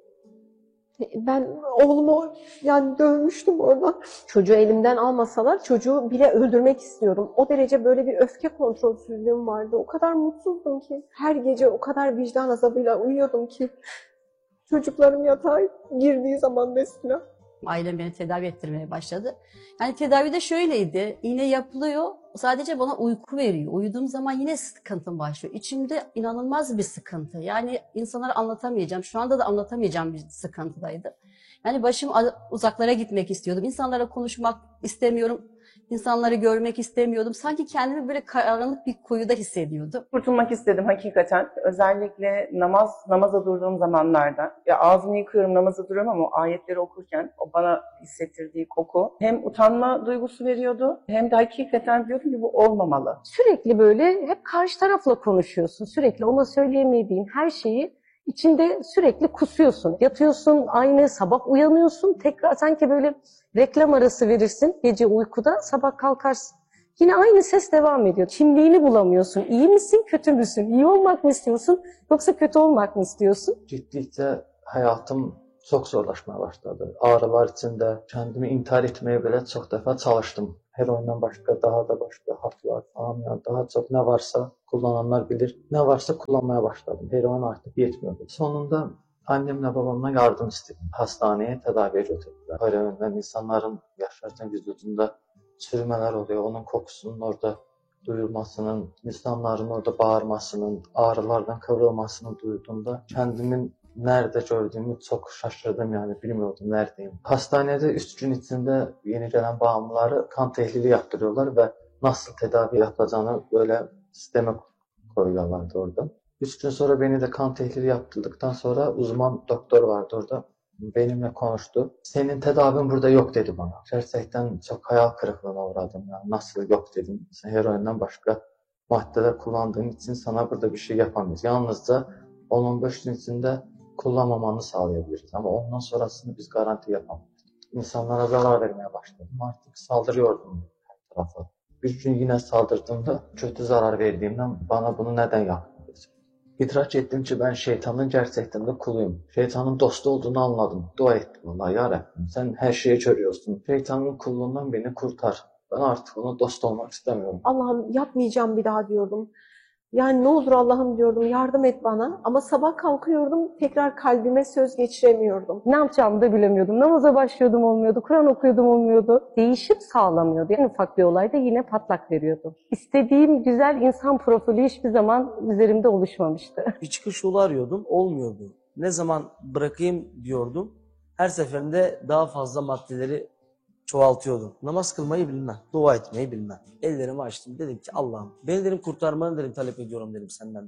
[SPEAKER 4] Ben oğlumu yani dövmüştüm orada. Çocuğu elimden almasalar çocuğu bile öldürmek istiyorum. O derece böyle bir öfke kontrolsüzlüğüm vardı. O kadar mutsuzdum ki. Her gece o kadar vicdan azabıyla uyuyordum ki. Çocuklarım yatağa girdiği zaman mesela.
[SPEAKER 6] Ailem beni tedavi ettirmeye başladı. Yani tedavide şöyleydi, iğne yapılıyor, sadece bana uyku veriyor. Uyuduğum zaman yine sıkıntım başlıyor. İçimde inanılmaz bir sıkıntı. Yani insanlara anlatamayacağım, şu anda da anlatamayacağım bir sıkıntıdaydı. Yani başım uzaklara gitmek istiyordum. İnsanlara konuşmak istemiyorum, insanları görmek istemiyordum. Sanki kendimi böyle karanlık bir kuyuda hissediyordum.
[SPEAKER 8] Kurtulmak istedim hakikaten. Özellikle namaza durduğum zamanlarda. Ya ağzımı yıkıyorum, namaza duruyorum ama o ayetleri okurken o bana hissettirdiği koku hem utanma duygusu veriyordu hem de hakikaten diyordum ki bu olmamalı.
[SPEAKER 5] Sürekli böyle hep karşı tarafla konuşuyorsun. Sürekli ona söyleyemediğin her şeyi içinde sürekli kusuyorsun. Yatıyorsun aynı, sabah uyanıyorsun. Tekrar sanki böyle reklam arası verirsin gece uykuda, sabah kalkarsın. Yine aynı ses devam ediyor. Kimliğini bulamıyorsun. İyi misin, kötü müsün? İyi olmak mı istiyorsun yoksa kötü olmak mı istiyorsun?
[SPEAKER 2] Getdikcə həyatım çox zorlaşmaya başladı. Ağrılar içində kendimi intihar etmeye belə çox dəfə çalışdım. Heroindən başqa daha da başqa haplar falan, yani daha çok ne varsa kullananlar bilir. Ne varsa kullanmaya başladım. Heroin artık yetmiyordu. Sonunda annemle babamdan yardım istedim. Hastaneye tedaviye götürdüler. Heroinden insanların yaşarken vücudunda çürümeler oluyor. Onun kokusunun orada duyulmasının, insanların orada bağırmasının, ağrılardan kıvrılmasını duyduğumda kendimin nerede gördüğümü çok şaşırdım, yani bilmiyordum neredeyim. Hastanede 3 gün içinde yeni gelen bağımlıları kan tehlili yaptırıyorlar ve nasıl tedavi yapacağını böyle sisteme koyuyorlardı orada. 3 gün sonra beni de kan tehlili yaptırdıktan sonra uzman doktor vardı orada. Benimle konuştu. Senin tedavin burada yok dedi bana. Gerçekten çok hayal kırıklığına uğradım. Yani nasıl yok dedim. Sen heroinden başka maddeler kullandığın için sana burada bir şey yapamayız. Yalnızca 10-15 gün içinde kullanmamanı sağlayabiliriz. Ama ondan sonrasını biz garanti yapamayız. İnsanlara zarar vermeye başladım. Artık saldırıyordum her tarafa. Bir gün yine saldırdığımda kötü zarar verdiğimden bana bunu neden yaptın? İdrak ettim ki ben şeytanın gerçekten de kuluyum. Şeytanın dostu olduğunu anladım. Dua ettim ona, ya Rabbim sen her şeyi görüyorsun. Şeytanın kulluğundan beni kurtar. Ben artık ona dost olmak istemiyorum.
[SPEAKER 4] Allah'ım yapmayacağım bir daha diyordum. Yani ne olur Allah'ım diyordum, yardım et bana. Ama sabah kalkıyordum, tekrar kalbime söz geçiremiyordum.
[SPEAKER 5] Ne yapacağımı da bilemiyordum. Namaza başlıyordum olmuyordu, Kur'an okuyordum olmuyordu. Değişim sağlamıyordu. En ufak bir olayda yine patlak veriyordu. İstediğim güzel insan profili hiçbir zaman üzerimde oluşmamıştı.
[SPEAKER 3] Bir çıkış yolu arıyordum, olmuyordu. Ne zaman bırakayım diyordum. Her seferinde daha fazla maddeleri çoğaltıyordum. Namaz kılmayı bilmem, dua etmeyi bilmem. Ellerimi açtım, dedim ki Allah'ım beni dedim kurtarmanı dedim talep ediyorum dedim senden.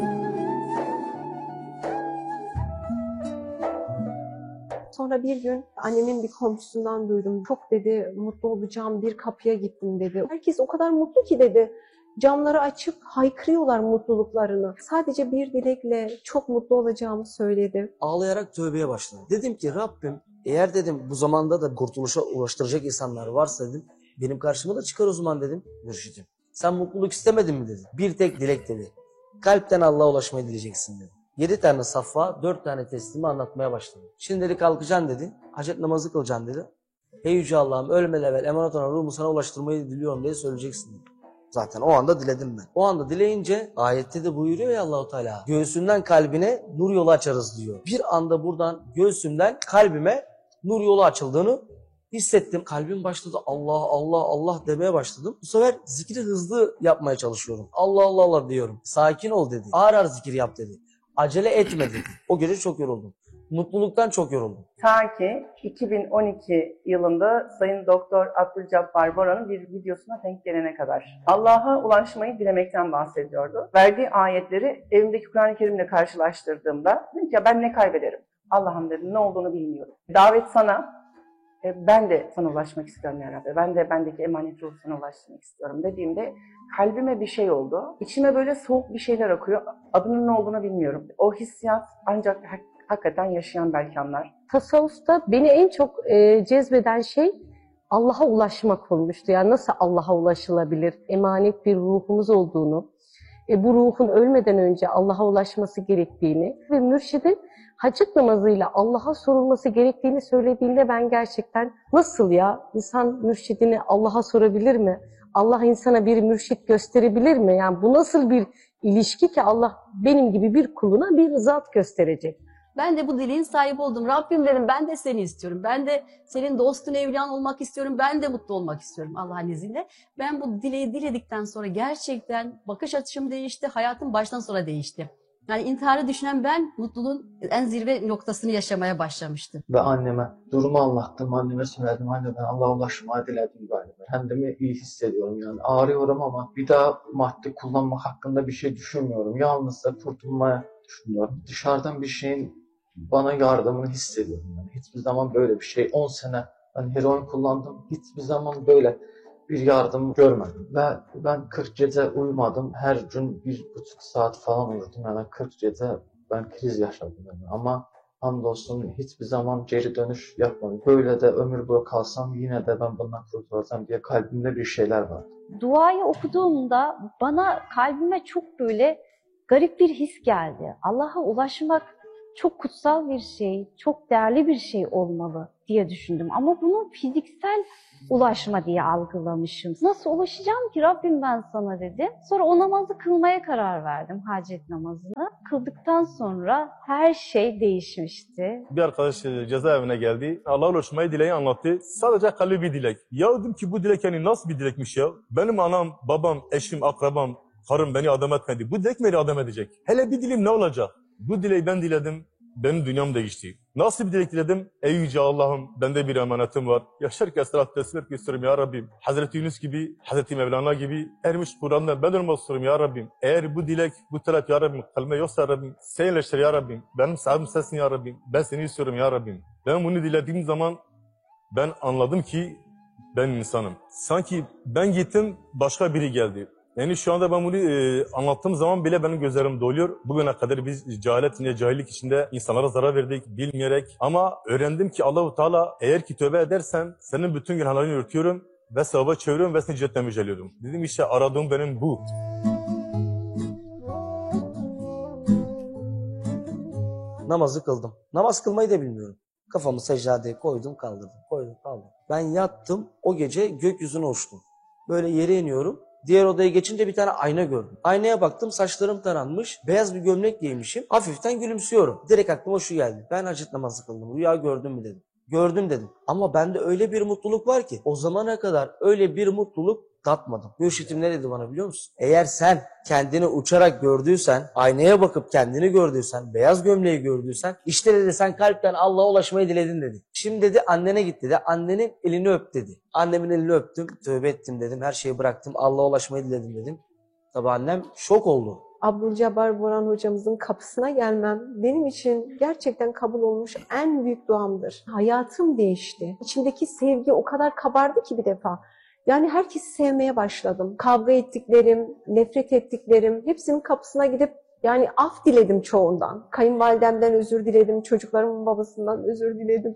[SPEAKER 4] Sonra bir gün annemin bir komşusundan duydum. Çok dedi mutlu olacağım, bir kapıya gittim dedi. Herkes o kadar mutlu ki dedi. Camları açıp haykırıyorlar mutluluklarını. Sadece bir dilekle çok mutlu olacağımı söyledi.
[SPEAKER 3] Ağlayarak tövbeye başladım. Dedim ki Rabbim eğer dedim bu zamanda da kurtuluşa ulaştıracak insanlar varsa dedim benim karşıma da çıkar o zaman dedim mürşidim. Sen mutluluk istemedin mi dedi. Bir tek dilek dedi. Kalpten Allah'a ulaşmayı dileyeceksin dedi. 7 tane safha, 4 tane teslimi anlatmaya başladı. Şimdi dedi kalkacaksın dedi. Hacet namazı kılacaksın dedi. Ey yüce Allah'ım ölmeden evvel emanet olan ruhumu sana ulaştırmayı diliyorum diye söyleyeceksin dedi. Zaten o anda diledim ben. O anda dileyince ayette de buyuruyor ya Allahu Teala. Göğsünden kalbine nur yolu açarız diyor. Bir anda buradan göğsümden kalbime nur yolu açıldığını hissettim. Kalbim başladı Allah Allah Allah demeye başladım. Bu sefer zikri hızlı yapmaya çalışıyorum. Allah Allah Allah diyorum. Sakin ol dedi. Ağır ağır zikir yap dedi. Acele etme dedi. O gece çok yoruldum. Mutluluktan çok yoruldum.
[SPEAKER 8] Ta ki 2012 yılında Sayın Doktor Abdülcabbar Boran'ın bir videosuna denk gelene kadar. Allah'a ulaşmayı dilemekten bahsediyordu. Verdiği ayetleri evimdeki Kur'an-ı Kerim'le karşılaştırdığımda dedim ki ya ben ne kaybederim? Allah'ım dedim, ne olduğunu bilmiyorum. Davet sana, ben de sana ulaşmak istiyorum ya Rabbi. Ben de bendeki emanet ruhu sana ulaştırmak istiyorum dediğimde kalbime bir şey oldu. İçime böyle soğuk bir şeyler akıyor. Adının ne olduğunu bilmiyorum. O hissiyat ancak hakikaten yaşayan belki anlar.
[SPEAKER 5] Tasavvufta beni en çok cezbeden şey Allah'a ulaşmak olmuştu. Yani nasıl Allah'a ulaşılabilir? Emanet bir ruhumuz olduğunu, bu ruhun ölmeden önce Allah'a ulaşması gerektiğini ve mürşidin hacet namazıyla Allah'a sorulması gerektiğini söylediğinde ben gerçekten nasıl ya? İnsan mürşidini Allah'a sorabilir mi? Allah insana bir mürşit gösterebilir mi? Yani bu nasıl bir ilişki ki Allah benim gibi bir kuluna bir zat gösterecek?
[SPEAKER 6] Ben de bu dileğin sahibi oldum. Rabbim dedim, ben de seni istiyorum. Ben de senin dostun, evliyan olmak istiyorum. Ben de mutlu olmak istiyorum Allah'ın izniyle. Ben bu dileği diledikten sonra gerçekten bakış açım değişti. Hayatım baştan sona değişti. Yani intiharı düşünen ben mutluluğun en zirve noktasını yaşamaya başlamıştım.
[SPEAKER 2] Ve anneme durumu anlattım. Anneme söyledim. Anne ben Allah'a ulaşmayı diledim galiba. Kendimi iyi hissediyorum yani. Ağrıyorum ama bir daha madde kullanmak hakkında bir şey düşünmüyorum. Yalnızca kurtulmaya düşünüyorum. Dışarıdan bir şeyin bana yardımını hissediyorum. Yani hiçbir zaman böyle bir şey. 10 sene ben heroin kullandım. Hiçbir zaman böyle bir yardım görmedim. Ve ben 40 gece uyumadım. Her gün 1,5 saat falan uyudum. Yani 40 gece ben kriz yaşadım. Yani. Ama hamdolsun hiçbir zaman geri dönüş yapmadım. Böyle de ömür boyu kalsam yine de ben bundan kurtulacağım diye kalbimde bir şeyler vardı.
[SPEAKER 9] Duayı okuduğumda bana kalbime çok böyle garip bir his geldi. Allah'a ulaşmak çok kutsal bir şey, çok değerli bir şey olmalı diye düşündüm. Ama bunu fiziksel ulaşma diye algılamışım. Nasıl ulaşacağım ki Rabbim ben sana dedim. Sonra o namazı kılmaya karar verdim, hacet namazını. Kıldıktan sonra her şey değişmişti.
[SPEAKER 7] Bir arkadaş cezaevine geldi. Allah'a ulaşmayı dileği anlattı. Sadece kalbi bir dilek. Ya dedim ki bu dilek yani nasıl bir dilekmiş ya? Benim anam, babam, eşim, akrabam, karım beni adam etmedi. Bu dilek beni adam edecek. Hele bir dilim ne olacak? Bu dileği ben diledim. Benim dünyam değişti. Nasıl bir dilek diledim? Ey yüce Allah'ım, bende bir emanetim var. Yaşarken salat tesbih gösteriyorum ya Rabbim. Hazreti Yunus gibi, Hazreti Mevlana gibi ermiş Kur'an'da ben olmak istiyorum ya Rabbim. Eğer bu dilek, bu talep ya Rabbim, kalbime yoksa ya Rabbim, sen iyileştir ya Rabbim. Benim sahibim sensin ya Rabbim. Ben seni istiyorum ya Rabbim. Ben bunu dilediğim zaman ben anladım ki ben insanım. Sanki ben gittim, başka biri geldi. Yani şu anda ben bunu anlattığım zaman bile benim gözlerim doluyor. Bugüne kadar biz cahillik içinde insanlara zarar verdik bilmeyerek. Ama öğrendim ki Allahu Teala eğer ki tövbe edersen senin bütün günahlarını örtüyorum ve sevaba çeviriyorum ve seni cennetle müjdeliyorum. Dedim işte aradığım benim bu.
[SPEAKER 3] Namazı kıldım. Namaz kılmayı da bilmiyorum. Kafamı secdadeye koydum kaldırdım. Koydum kaldırdım. Ben yattım. O gece gökyüzüne uçtum. Böyle yere iniyorum. Diğer odaya geçince bir tane ayna gördüm. Aynaya baktım, saçlarım taranmış, beyaz bir gömlek giymişim. Hafiften gülümsüyorum. Direkt aklıma şu geldi. Ben hacet namazı kıldım. Rüya gördün mü dedim. Gördüm dedim. Ama bende öyle bir mutluluk var ki o zamana kadar öyle bir mutluluk tatmadım. Mürşitim ne dedi bana biliyor musun? Eğer sen kendini uçarak gördüysen, aynaya bakıp kendini gördüysen, beyaz gömleği gördüysen, işte dedi sen kalpten Allah'a ulaşmayı diledin dedi. Şimdi dedi annene git dedi. Annenin elini öp dedi. Annemin elini öptüm, tövbe ettim dedim. Her şeyi bıraktım, Allah'a ulaşmayı diledim dedim. Tabii annem şok oldu.
[SPEAKER 4] Abdülcabbar Boran hocamızın kapısına gelmem benim için gerçekten kabul olmuş en büyük duamdır. Hayatım değişti. İçimdeki sevgi o kadar kabardı ki bir defa. Yani herkesi sevmeye başladım. Kavga ettiklerim, nefret ettiklerim hepsinin kapısına gidip yani af diledim çoğundan. Kayınvalidemden özür diledim, çocuklarımın babasından özür diledim.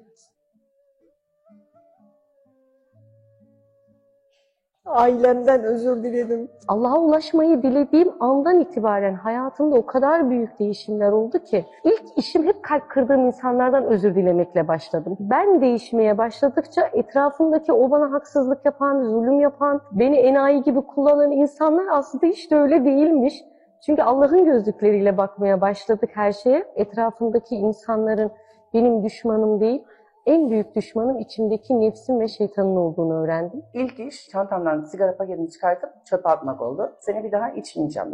[SPEAKER 4] Ailemden özür diledim.
[SPEAKER 5] Allah'a ulaşmayı dilediğim andan itibaren hayatımda o kadar büyük değişimler oldu ki ilk işim hep kalp kırdığım insanlardan özür dilemekle başladım. Ben değişmeye başladıkça etrafımdaki o bana haksızlık yapan, zulüm yapan, beni enayi gibi kullanan insanlar aslında hiç de öyle değilmiş. Çünkü Allah'ın gözlükleriyle bakmaya başladık her şeye. Etrafımdaki insanların benim düşmanım değil, en büyük düşmanım içimdeki nefsim ve şeytanın olduğunu öğrendim.
[SPEAKER 8] İlk iş çantamdan sigara paketini çıkartıp çöpe atmak oldu. Seni bir daha içmeyeceğim dedim.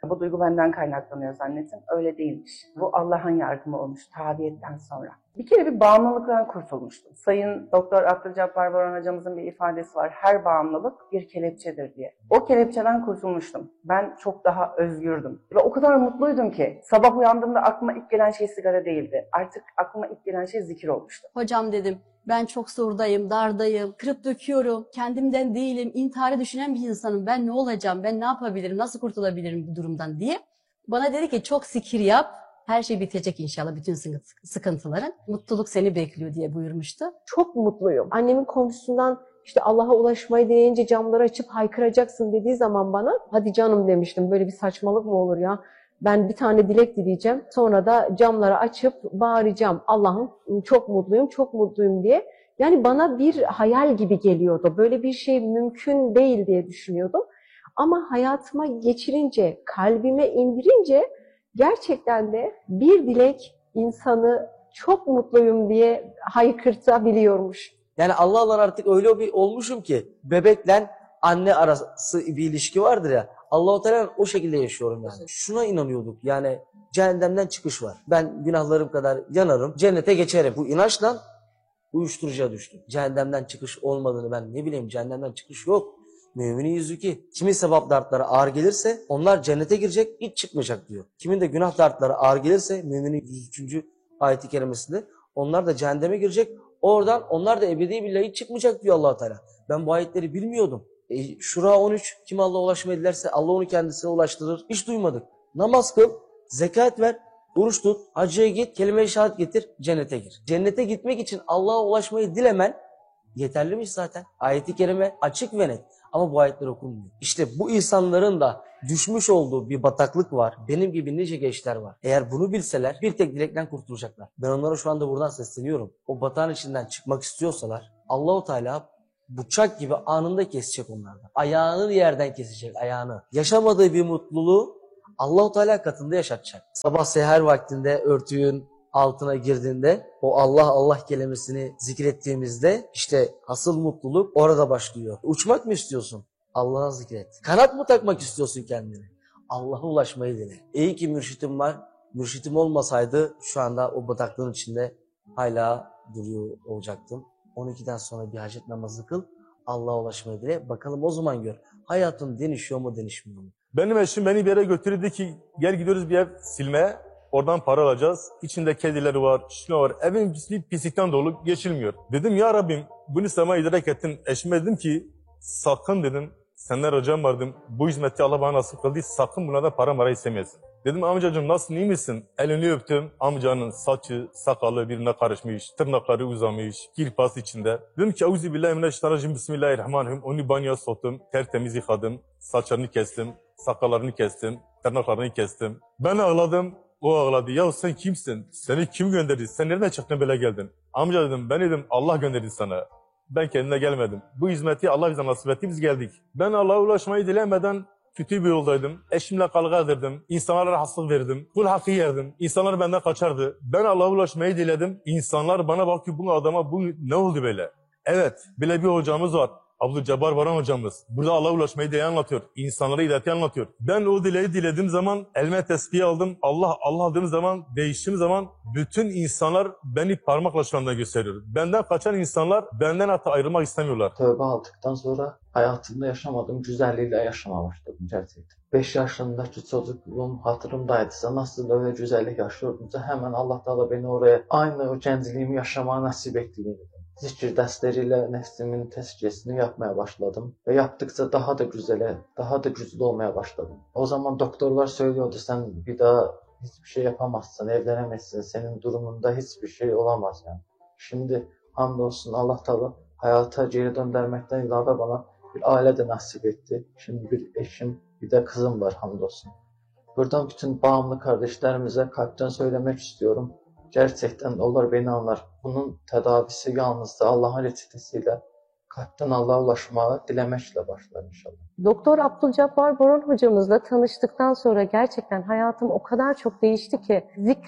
[SPEAKER 8] Bu duygu benden kaynaklanıyor zannettim. Öyle değilmiş. Bu Allah'ın yardımı olmuş tabiyetten sonra. Bir kere bir bağımlılıktan kurtulmuştum. Sayın Doktor Abdülcabbar Baran hocamızın bir ifadesi var. Her bağımlılık bir kelepçedir diye. O kelepçeden kurtulmuştum. Ben çok daha özgürdüm. Ve o kadar mutluydum ki sabah uyandığımda aklıma ilk gelen şey sigara değildi. Artık aklıma ilk gelen şey zikir olmuştu.
[SPEAKER 6] Hocam dedim, ben çok zordayım, dardayım, kırıp döküyorum, kendimden değilim, intiharı düşünen bir insanım. Ben ne olacağım, ben ne yapabilirim, nasıl kurtulabilirim bu durumdan diye. Bana dedi ki çok zikir yap, her şey bitecek inşallah, bütün sıkıntıların. Mutluluk seni bekliyor diye buyurmuştu.
[SPEAKER 4] Çok mutluyum. Annemin komşusundan işte Allah'a ulaşmayı dileyince camları açıp haykıracaksın dediği zaman bana hadi canım demiştim. Böyle bir saçmalık mı olur ya? Ben bir tane dilek dileyeceğim. Sonra da camları açıp bağıracağım. Allah'ım çok mutluyum, çok mutluyum diye. Yani bana bir hayal gibi geliyordu. Böyle bir şey mümkün değil diye düşünüyordum. Ama hayatıma geçirince, kalbime indirince gerçekten de bir dilek insanı çok mutluyum diye haykırtabiliyormuş.
[SPEAKER 3] Yani Allah'la artık öyle bir olmuşum ki bebekle anne arası bir ilişki vardır ya. Allah-u Teala o şekilde yaşıyorum yani. Şuna inanıyorduk yani cehennemden çıkış var. Ben günahlarım kadar yanarım, cennete geçerim. Bu inançla uyuşturucuya düştüm. Cehennemden çıkış olmadığını ben ne bileyim, cehennemden çıkış yok. Müminin yüzü ki. Kimin sevap dartları ağır gelirse onlar cennete girecek, hiç çıkmayacak diyor. Kimin de günah dartları ağır gelirse müminin 103. ayet-i kerimesinde onlar da cehenneme girecek. Oradan onlar da ebedi billahi hiç çıkmayacak diyor Allah Teala. Ben bu ayetleri bilmiyordum. Şura 13 kim Allah'a ulaşmayı dilerse Allah onu kendisine ulaştırır. Hiç duymadık. Namaz kıl, zekat ver, oruç tut, hacca git, kelime-i şehadet getir, cennete gir. Cennete gitmek için Allah'a ulaşmayı dilemen yeterliymiş zaten. Ayet-i kerime açık ve net. Ama bu ayetler okunmuyor. İşte bu insanların da düşmüş olduğu bir bataklık var. Benim gibi nice gençler var. Eğer bunu bilseler bir tek dilekten kurtulacaklar. Ben onlara şu anda buradan sesleniyorum. O batağın içinden çıkmak istiyorsalar Allah-u Teala bıçak gibi anında kesecek onlardan. Ayağını yerden kesecek, ayağını. Yaşamadığı bir mutluluğu Allah-u Teala katında yaşatacak. Sabah seher vaktinde örtüğün altına girdiğinde o Allah Allah kelimesini zikrettiğimizde işte asıl mutluluk orada başlıyor. Uçmak mı istiyorsun? Allah'a zikret. Kanat mı takmak istiyorsun kendine? Allah'a ulaşmayı dile. İyi ki mürşitim var. Mürşitim olmasaydı şu anda o bataklığın içinde hala duruyor olacaktım. 12'den sonra bir hacet namazı kıl. Allah'a ulaşmayı dile. Bakalım o zaman gör. Hayatın değişiyor mu değişmiyor mu?
[SPEAKER 7] Benim eşim beni bir yere götürdü ki gel gidiyoruz bir ev silmeye. Oradan para alacağız. İçinde kedileri var, şunu var. Evin pislikten dolu geçilmiyor. Dedim ya Rabbim bunu sana idrak ettin. Eşime dedim ki sakın dedim. Senden ricam vardım. Bu hizmeti Allah bana nasip kıldı. Sakın buna da para istemeyesin. Dedim amcacığım nasılsın iyi misin? Elini öptüm. Amcanın saçı, sakalı birbirine karışmış. Tırnakları uzamış. Kirpas içinde. Dedim ki Euzubillahimineşşeytanirracim. Bismillahirrahmanirrahim. Onu banyoya soktum. Tertemiz yıkadım. Saçlarını kestim. Sakallarını kestim. Tırnaklarını kestim. Ben ağladım. O ağladı. Ya sen kimsin? Seni kim gönderdi? Sen nereden çıktın böyle geldin? Amca dedim ben dedim Allah gönderdi sana. Ben kendime gelmedim. Bu hizmeti Allah bize nasip etti, biz geldik. Ben Allah'a ulaşmayı dilemeden kötü bir yoldaydım. Eşimle kavga ederdim. İnsanlara rahatsızlık verdim. Kul hakkı yerdim. İnsanlar benden kaçardı. Ben Allah'a ulaşmayı diledim. İnsanlar bana bakıyor bu adama bu ne oldu böyle? Evet, böyle bir hocamız var. Abdülcabbar Baran hocamız. Burada Allah'a ulaşmayı diye anlatıyor. İnsanlara hidayeti anlatıyor. Ben o dileği dilediğim zaman elime tesbih aldım. Allah aldığım zaman, değiştiğim zaman bütün insanlar beni parmakla şu anda gösteriyor. Benden kaçan insanlar benden hatta ayrılmak istemiyorlar.
[SPEAKER 2] Tövbe aldıktan sonra hayatımda yaşamadığım güzelliğiyle yaşamaya başladım gerçekten. 5 yaşındaki çocukluğum hatırımdaydısa nasıl öyle güzellik yaşıyordumsa hemen Allah Teala beni oraya aynı o gəncliyimi yaşamaya nasip ettiğini. Zikir dərsləriyle nefsimin tezkiyesini yapmaya başladım. Ve yaptıkça daha da güzele, daha da güçlü olmaya başladım. O zaman doktorlar söylüyordu sen bir daha hiçbir şey yapamazsın, evlenemezsin, senin durumunda hiçbir şey olamaz yani. Şimdi hamdolsun Allah Teala hayata geri döndürmekten ilave bana bir aile de nasip etti. Şimdi bir eşim, bir de kızım var hamdolsun. Buradan bütün bağımlı kardeşlerimize kalpten söylemek istiyorum. Gerçekten onlar beni anlar. Bunun tedavisi yalnızca Allah'ın reçetesiyle kalpten Allah'a ulaşmaya dilemekle başlar inşallah.
[SPEAKER 5] Doktor Abdülcabbar Baran hocamızla tanıştıktan sonra gerçekten hayatım o kadar çok değişti ki zikrin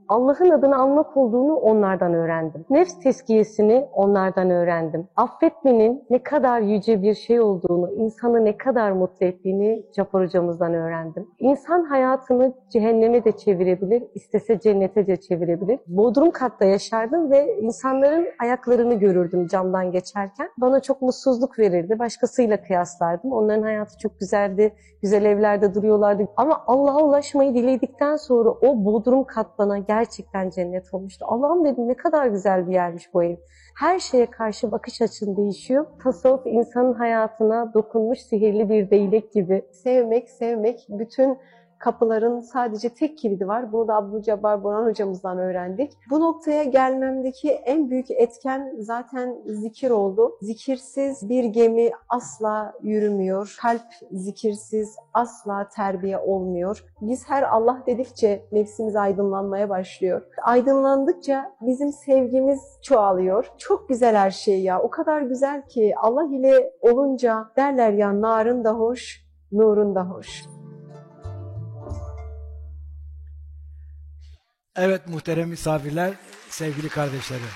[SPEAKER 5] Allah'ın adını almak olduğunu onlardan öğrendim. Nefs tezkiyesini onlardan öğrendim. Affetmenin ne kadar yüce bir şey olduğunu, insanı ne kadar mutlu ettiğini Cafer hocamızdan öğrendim. İnsan hayatını cehenneme de çevirebilir, istese cennete de çevirebilir. Bodrum katta yaşardım ve insanların ayaklarını görürdüm camdan geçerken. Bana çok mutsuzluk verirdi. Başkasıyla kıyaslardım. Onların hayatı çok güzeldi. Güzel evlerde duruyorlardı. Ama Allah'a ulaşmayı diledikten sonra o bodrum kat bana gerçekten cennet olmuştu. Allah'ım dedim, ne kadar güzel bir yermiş bu ev. Her şeye karşı bakış açın değişiyor. Tasavvuf insanın hayatına dokunmuş sihirli bir değnek gibi.
[SPEAKER 4] Sevmek, bütün kapıların sadece tek kilidi var. Bunu da Abdülcebbar Boran hocamızdan öğrendik. Bu noktaya gelmemdeki en büyük etken zaten zikir oldu. Zikirsiz bir gemi asla yürümüyor. Kalp zikirsiz asla terbiye olmuyor. Biz her Allah dedikçe nefsimiz aydınlanmaya başlıyor. Aydınlandıkça bizim sevgimiz çoğalıyor. Çok güzel her şey ya. O kadar güzel ki Allah ile olunca derler ya, narın da hoş, nurun da hoş.
[SPEAKER 1] Evet muhterem misafirler, sevgili kardeşlerim.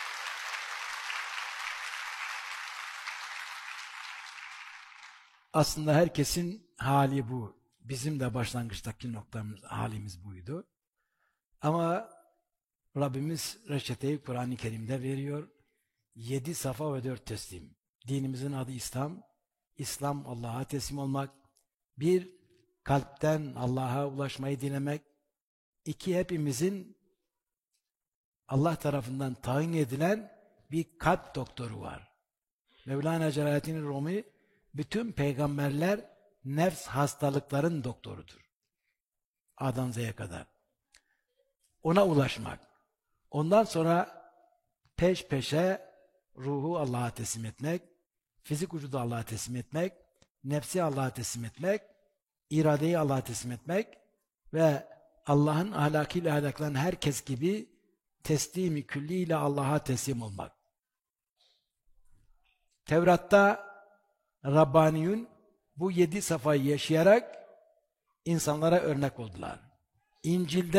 [SPEAKER 1] Aslında herkesin hali bu. Bizim de başlangıçtaki noktamız, halimiz buydu. Ama Rabbimiz reçeteyi Kur'an-ı Kerim'de veriyor. 7 safa ve 4 teslim. Dinimizin adı İslam. İslam Allah'a teslim olmak. 1. Kalpten Allah'a ulaşmayı dilemek. 2. Hepimizin Allah tarafından tayin edilen bir kalp doktoru var. Mevlana Celaleddin Rumi, bütün peygamberler nefs hastalıkların doktorudur. A'dan Z'ye kadar. Ona ulaşmak. Ondan sonra peş peşe ruhu Allah'a teslim etmek, fizik vücudu Allah'a teslim etmek, nefsi Allah'a teslim etmek, iradeyi Allah'a teslim etmek ve Allah'ın ahlakıyla ahlaklanan herkes gibi teslimi külliyle Allah'a teslim olmak. Tevrat'ta Rabbaniyun bu 7 safayı yaşayarak insanlara örnek oldular. İncil'de